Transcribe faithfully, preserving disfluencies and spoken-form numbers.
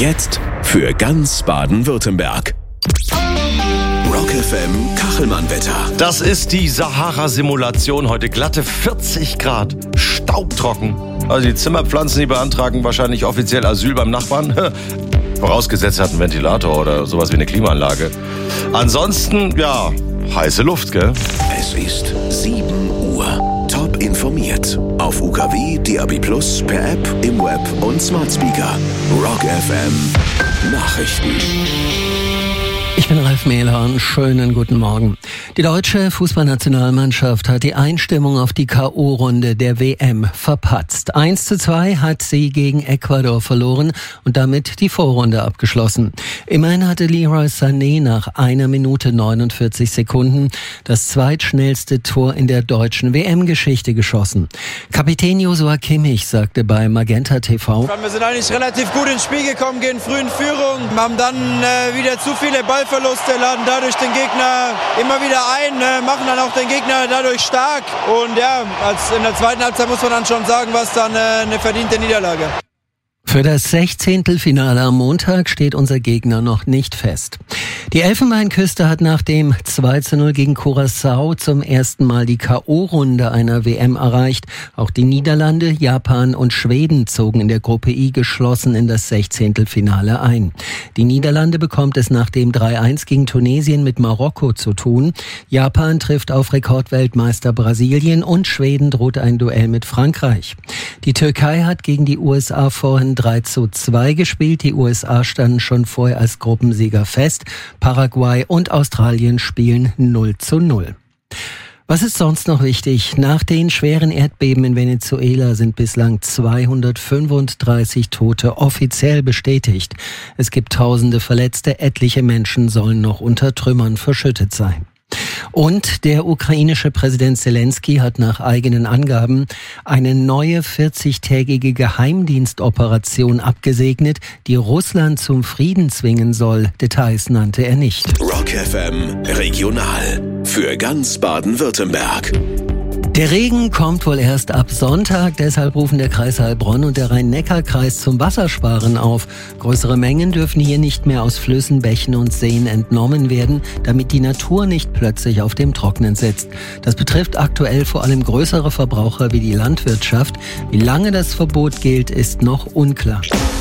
Jetzt für ganz Baden-Württemberg. Rock F M Kachelmann-Wetter. Das ist die Sahara-Simulation. Heute glatte vierzig Grad, staubtrocken. Also die Zimmerpflanzen, die beantragen wahrscheinlich offiziell Asyl beim Nachbarn. Vorausgesetzt hat einen Ventilator oder sowas wie eine Klimaanlage. Ansonsten, ja, heiße Luft, gell? Es ist sieben Uhr. Top informiert. Auf U K W, D A B plus, per App, im Web und Smart Speaker. Rock F M Nachrichten. Ich bin Ralf Mehlhorn. Schönen guten Morgen. Die deutsche Fußballnationalmannschaft hat die Einstimmung auf die K O-Runde der W M verpatzt. eins zu zwei hat sie gegen Ecuador verloren und damit die Vorrunde abgeschlossen. Immerhin hatte Leroy Sané nach einer Minute neunundvierzig Sekunden das zweitschnellste Tor in der deutschen W M-Geschichte geschossen. Kapitän Joshua Kimmich sagte bei Magenta T V: Wir sind eigentlich relativ gut ins Spiel gekommen, gehen früh in Führung, haben dann äh, wieder zu viele Ballverluste, laden dadurch den Gegner immer wieder ein, äh, machen dann auch den Gegner dadurch stark. Und ja, als in der zweiten Halbzeit muss man dann schon sagen, was dann äh, eine verdiente Niederlage. Für das Sechzehntelfinale am Montag steht unser Gegner noch nicht fest. Die Elfenbeinküste hat nach dem zwei zu null gegen Curaçao zum ersten Mal die K O-Runde einer W M erreicht. Auch die Niederlande, Japan und Schweden zogen in der Gruppe I geschlossen in das Sechzehntelfinale ein. Die Niederlande bekommt es nach dem drei eins gegen Tunesien mit Marokko zu tun. Japan trifft auf Rekordweltmeister Brasilien und Schweden droht ein Duell mit Frankreich. Die Türkei hat gegen die U S A vorhin drei zu zwei gespielt. Die U S A standen schon vorher als Gruppensieger fest. Paraguay und Australien spielen null zu null. Was ist sonst noch wichtig? Nach den schweren Erdbeben in Venezuela sind bislang zweihundertfünfunddreißig Tote offiziell bestätigt. Es gibt tausende Verletzte, etliche Menschen sollen noch unter Trümmern verschüttet sein. Und der ukrainische Präsident Zelensky hat nach eigenen Angaben eine neue vierzigtägige Geheimdienstoperation abgesegnet, die Russland zum Frieden zwingen soll. Details nannte er nicht. Rock F M Regional für ganz Baden-Württemberg. Der Regen kommt wohl erst ab Sonntag, deshalb rufen der Kreis Heilbronn und der Rhein-Neckar-Kreis zum Wassersparen auf. Größere Mengen dürfen hier nicht mehr aus Flüssen, Bächen und Seen entnommen werden, damit die Natur nicht plötzlich auf dem Trocknen sitzt. Das betrifft aktuell vor allem größere Verbraucher wie die Landwirtschaft. Wie lange das Verbot gilt, ist noch unklar.